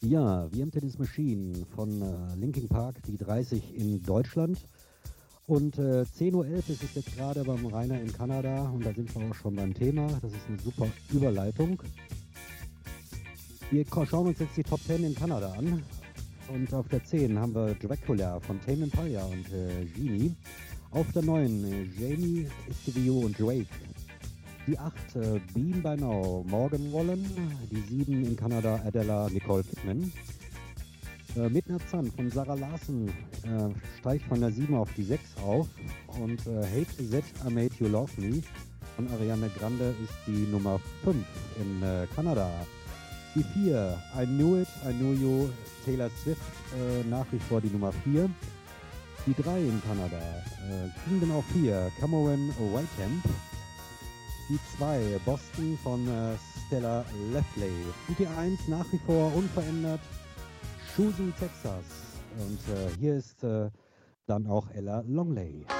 Ja, wie Empty This Machine von Linkin Park, die 30 in Deutschland. Und 10.11 Uhr ist es jetzt gerade beim Rainer in Kanada und da sind wir auch schon beim Thema. Das ist eine super Überleitung. Wir schauen uns jetzt die Top 10 in Kanada an. Und auf der 10 haben wir Dracula von Tame Impala und Genie. Auf der 9 Jamie, Estivio und Drake. Die 8 Beam by Now, Morgan Wallen. Die 7 in Kanada Adela, Nicole Kidman. Midnight Sun von Sarah Larson steigt von der 7 auf die 6 auf. Und Hate That I Made You Love Me von Ariana Grande ist die Nummer 5 in Kanada. Die 4, I Knew It, I Knew You, Taylor Swift, nach wie vor die Nummer 4. Die 3 in Kanada, Kingdom of Fear, Cameron Whiteham. Die 2, Boston von Stella Lefley. Und die 1 nach wie vor unverändert, Houston, Texas. Und hier ist dann auch Ella Longley.